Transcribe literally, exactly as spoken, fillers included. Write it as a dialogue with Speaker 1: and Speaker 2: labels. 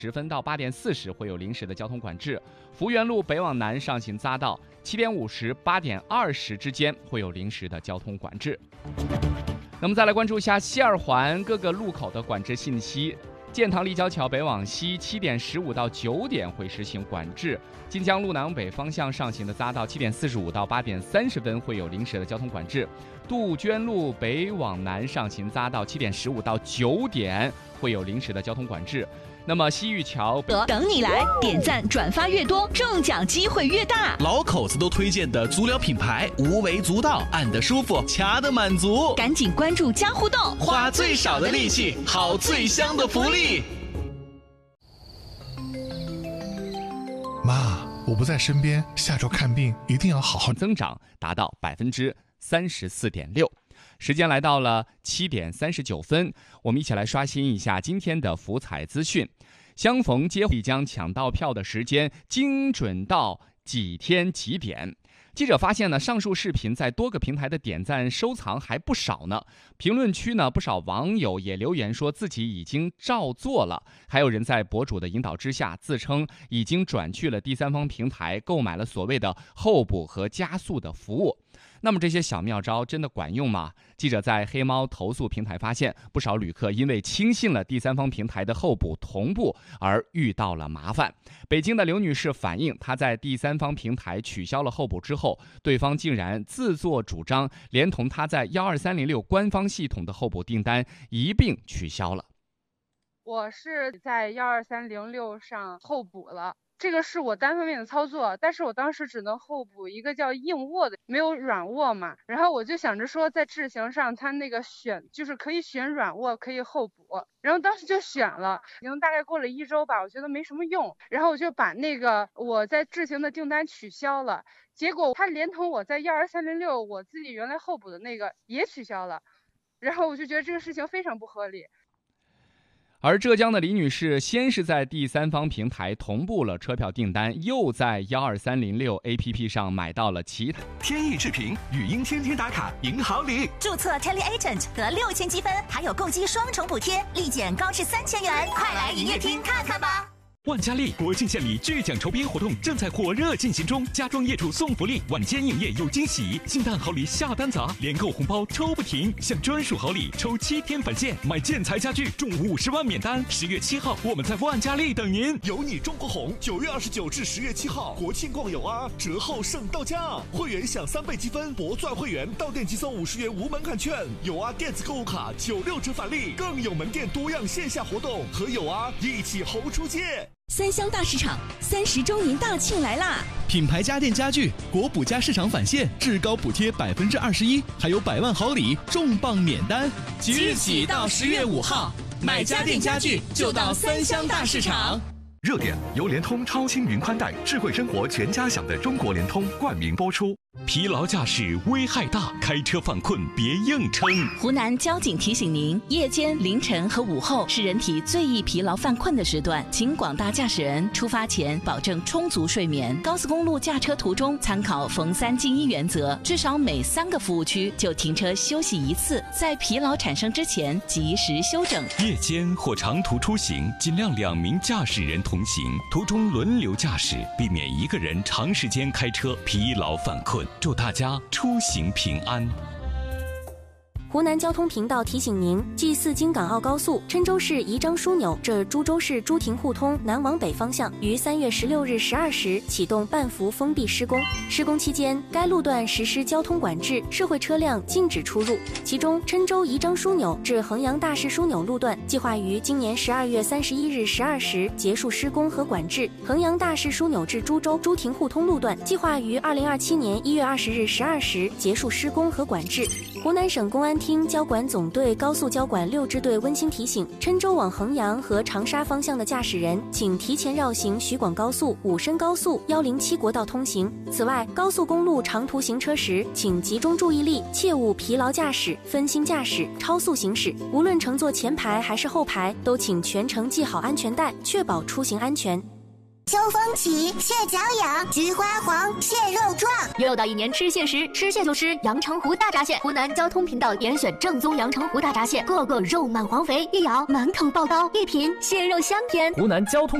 Speaker 1: 十分到八点四十会有临时的交通管制。福源路北往南上行匝道七点五十、八点二十之间会有临时的交通管制。那么再来关注一下西二环各个路口的管制信息。建塘立交桥北往西七点十五到九点会实行管制，晋江路南北方向上行的匝道七点四十五到八点三十分会有临时的交通管制。杜鹃路北往南上行匝道七点十五到九点会有临时的交通管制。那么西域桥
Speaker 2: 等你来，点赞转发越多，中奖机会越大。
Speaker 3: 老口子都推荐的足疗品牌无为足道，按得舒服，掐得满足。
Speaker 2: 赶紧关注加互动，
Speaker 3: 花最少的力气，好最香的福利。
Speaker 4: 妈，我不在身边，下周看病一定要好好
Speaker 1: 增长，达到百分之三十四点六。时间来到了七点三十九分，我们一起来刷新一下今天的福彩资讯。相逢接即将抢到票的时间精准到几天几点。记者发现呢，上述视频在多个平台的点赞收藏还不少呢。评论区呢，不少网友也留言说自己已经照做了，还有人在博主的引导之下，自称已经转去了第三方平台，购买了所谓的候补和加速的服务。那么这些小妙招真的管用吗？记者在黑猫投诉平台发现，不少旅客因为轻信了第三方平台的候补同步而遇到了麻烦。北京的刘女士反映，她在第三方平台取消了候补之后，对方竟然自作主张，连同她在一二三零六官方系统的候补订单一并取消了。
Speaker 5: 我是在一二三零六上候补了。这个是我单方面的操作，但是我当时只能候补一个叫硬卧的，没有软卧嘛。然后我就想着说，在智行上它那个选就是可以选软卧，可以候补。然后当时就选了，已经大概过了一周吧，我觉得没什么用，然后我就把那个我在智行的订单取消了。结果它连同我在一二三零六我自己原来候补的那个也取消了，然后我就觉得这个事情非常不合理。
Speaker 1: 而浙江的李女士先是在第三方平台同步了车票订单，又在一二三零六 A P P 上买到了其他
Speaker 6: 天意智评语音天天打卡银行里
Speaker 2: 注册 Tele Agent 得六千积分，还有购机双重补贴，立减高至三千元，快来营业厅看看吧。
Speaker 6: 万家丽国庆献礼巨奖筹编活动正在火热进行中，家装业主送福利，晚间营业有惊喜，新蛋好礼下单砸，连购红包抽不停，享专属好礼抽七天返现，买建材家具中五十万免单。十月七号我们在万家丽等您。
Speaker 7: 有你中国红，九月二十九至十月七号国庆逛友啊，折后剩到家，会员享三倍积分，铂钻会员到店即送五十元无门槛券，友啊电子购物卡九六折返利，更有门店多样线下活动，和友啊一起猴出街。
Speaker 2: 三湘大市场三十周年大庆来啦！
Speaker 3: 品牌家电家具国补家市场返现，至高补贴百分之二十一，还有百万好礼，重磅免单。
Speaker 2: 即日起到十月五号，买家电家具就到三湘大市场。
Speaker 6: 热点由联通超轻云宽带智慧生活全家享的中国联通冠名播出。疲劳驾驶危害大，开车犯困别硬撑。
Speaker 2: 湖南交警提醒您，夜间、凌晨和午后是人体最易疲劳犯困的时段，请广大驾驶人出发前保证充足睡眠。高速公路驾车途中参考逢三进一原则，至少每三个服务区就停车休息一次，在疲劳产生之前及时休整。
Speaker 6: 夜间或长途出行，尽量两名驾驶人同行，途中轮流驾驶，避免一个人长时间开车疲劳犯困。祝大家出行平安。
Speaker 8: 湖南交通频道提醒您，继四京港澳高速郴州市宜章枢纽至株洲市朱亭互通南往北方向于三月十六日十二时启动半幅封闭施工。施工期间，该路段实施交通管制，社会车辆禁止出入。其中，郴州宜章枢纽至衡阳大市枢纽路段计划于今年十二月三十一日十二时结束施工和管制；衡阳大市枢纽至株洲朱亭互通路段计划于二零二七年一月二十日十二时结束施工和管制。湖南省公安厅交管总队高速交管六支队温馨提醒：郴州往衡阳和长沙方向的驾驶人，请提前绕行徐广高速、武深高速、一零七国道通行。此外，高速公路长途行车时，请集中注意力，切勿疲劳驾驶、分心驾驶、超速行驶。无论乘坐前排还是后排，都请全程系好安全带，确保出行安全。
Speaker 9: 秋风起，蟹脚痒，菊花黄，蟹肉壮。
Speaker 10: 又到一年吃蟹时，吃蟹就吃阳澄湖大闸蟹。湖南交通频道严选正宗阳澄湖大闸蟹，个个肉满黄肥，一咬满口爆刀，一品蟹肉香甜。
Speaker 6: 湖南交通